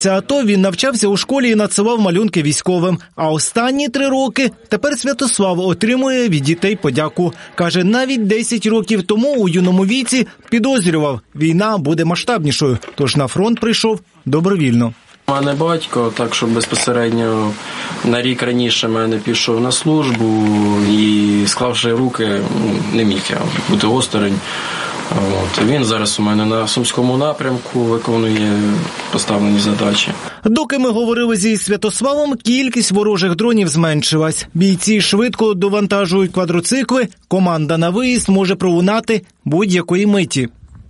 АТО він навчався у школі і надсилав малюнки військовим. А останні 3 роки тепер Святослав отримує від дітей подяку. Каже, навіть 10 років тому у юному віці підозрював, війна буде масштабнішою, тож на фронт прийшов добровільно. У мене батько, так що безпосередньо на рік раніше мене пішов на службу і, склавши руки, не міг я бути осторонь. Він зараз у мене на Сумському напрямку виконує поставлені задачі. Доки ми говорили зі Святославом, кількість ворожих дронів зменшилась. Бійці швидко довантажують квадроцикли, команда на виїзд може пролунати будь-якої миті.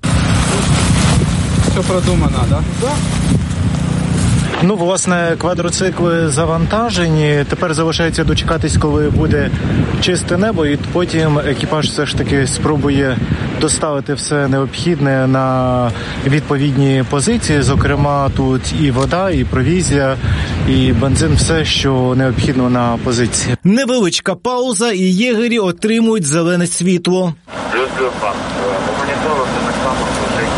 Все продумано, так? Так. Власне, квадроцикли завантажені. Тепер залишається дочекатись, коли буде чисте небо, і потім екіпаж все ж таки спробує доставити все необхідне на відповідні позиції. Зокрема, тут і вода, і провізія, і бензин, все, що необхідно на позиції. Невеличка пауза, і єгері отримують зелене світло. Плюс-плюс, пан. По монітору все так само служить.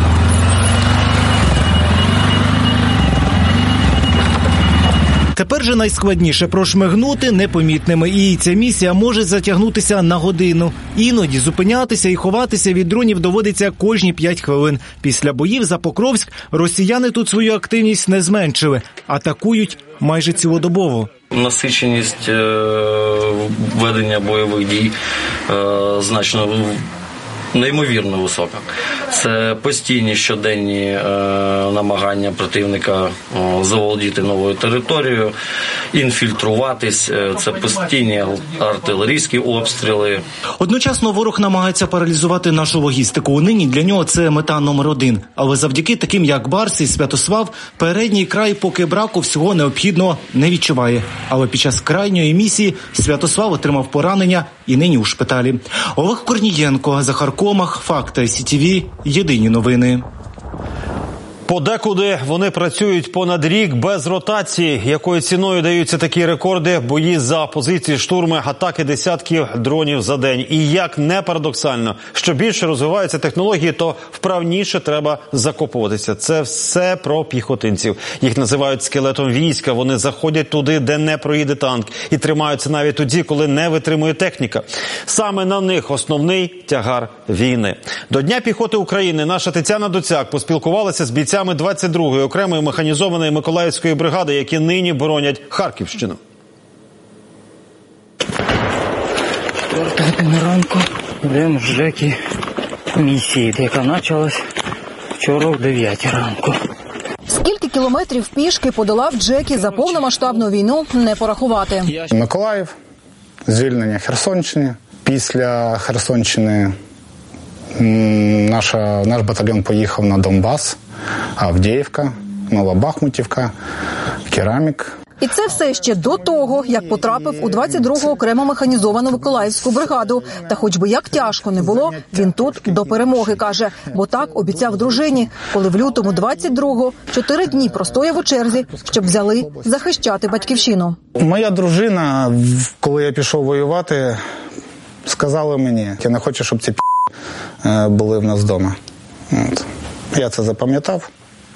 Тепер же найскладніше прошмигнути непомітними, і ця місія може затягнутися на годину. Іноді зупинятися і ховатися від дронів доводиться кожні 5 хвилин. Після боїв за Покровськ росіяни тут свою активність не зменшили, атакують майже цілодобово. Насиченість ведення бойових дій значно неймовірно висока. Це постійні щоденні намагання противника заволодіти новою територією, інфільтруватись, це постійні артилерійські обстріли. Одночасно ворог намагається паралізувати нашу логістику. Нині для нього це мета номер 1. Але завдяки таким, як Барс і Святослав, передній край поки браку всього необхідного не відчуває. Але під час крайньої місії Святослав отримав поранення і нині у шпиталі. Олег Корнієнко, Захар Комах, Факти СІТВ, єдині новини. Подекуди вони працюють понад рік без ротації. Якою ціною даються такі рекорди? Бої за позиції, штурми, атаки десятків дронів за день. І як не парадоксально, що більше розвиваються технології, то вправніше треба закопуватися. Це все про піхотинців. Їх називають скелетом війська. Вони заходять туди, де не проїде танк. І тримаються навіть тоді, коли не витримує техніка. Саме на них основний тягар війни. До Дня піхоти України наша Тетяна Доцяк поспілкувалася з бійцями 22-ї окремої механізованої Миколаївської бригади, які нині боронять Харківщину. 4 година ранку йдемо з Жеки місії, яка почалась вчора в 9 ранку. Скільки кілометрів пішки подолав Джекі за повномасштабну війну, не порахувати. Миколаїв, звільнення Херсонщини. Після Херсонщини наш батальйон поїхав на Донбас, Авдіївка, Новобахмутівка, Керамік. І це все ще до того, як потрапив у 22-го окрему механізовану Миколаївську бригаду. Та хоч би як тяжко не було, він тут до перемоги, каже. Бо так обіцяв дружині, коли в лютому 22-го 4 дні простояв у черзі, щоб взяли захищати батьківщину. Моя дружина, коли я пішов воювати, сказала мені, я не хочу, щоб ці були в нас вдома. Я це запам'ятав,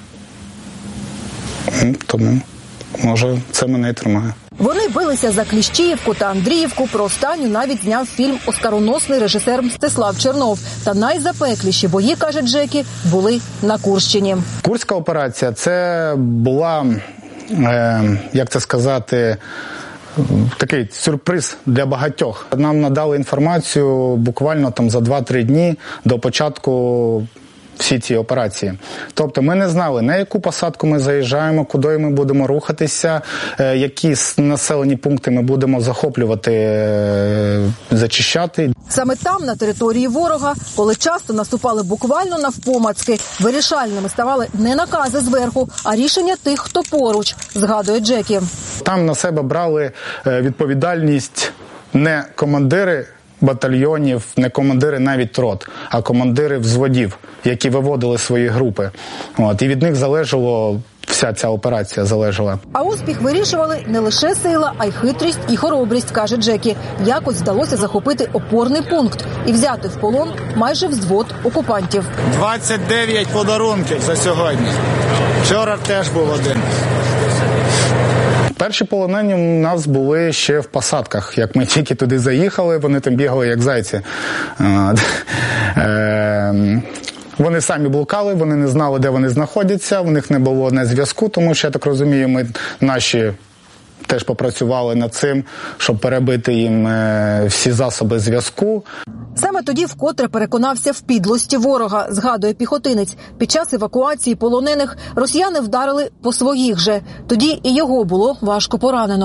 тому, може, це мене і тримає. Вони билися за Кліщіївку та Андріївку. Про останню навіть зняв фільм оскароносний режисер Мстислав Чернов. Та найзапекліші бої, каже Джекі, були на Курщині. Курська операція – це була, як це сказати, такий сюрприз для багатьох. Нам надали інформацію буквально за 2-3 дні до початку всі ці операції. Тобто ми не знали, на яку посадку ми заїжджаємо, куди ми будемо рухатися, які населені пункти ми будемо захоплювати, зачищати. Саме там, на території ворога, коли часто наступали буквально навпомацьки, вирішальними ставали не накази зверху, а рішення тих, хто поруч, згадує Джекі. Там на себе брали відповідальність не командири батальйонів, не командири навіть рот, а командири взводів, які виводили свої групи. І від них залежало, вся ця операція залежала. А успіх вирішували не лише сила, а й хитрість і хоробрість, каже Джекі. Якось вдалося захопити опорний пункт і взяти в полон майже взвод окупантів. 29 подарунків за сьогодні. Вчора теж був один. Перші полонені у нас були ще в посадках. Як ми тільки туди заїхали, вони там бігали як зайці. Вони самі блукали, вони не знали, де вони знаходяться, в них не було не зв'язку, тому що, я так розумію, ми наші теж попрацювали над цим, щоб перебити їм всі засоби зв'язку. Саме тоді вкотре переконався в підлості ворога, згадує піхотинець. Під час евакуації полонених росіяни вдарили по своїх же. Тоді і його було важко поранено.